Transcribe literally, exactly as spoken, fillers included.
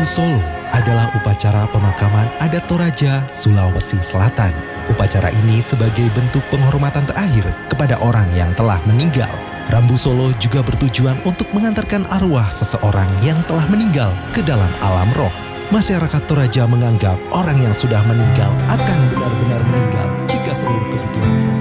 Solo adalah upacara pemakaman adat Toraja, Sulawesi Selatan. Upacara ini sebagai bentuk penghormatan terakhir kepada orang yang telah meninggal. Rambu Solo juga bertujuan untuk mengantarkan arwah seseorang yang telah meninggal ke dalam alam roh. Masyarakat Toraja menganggap orang yang sudah meninggal akan benar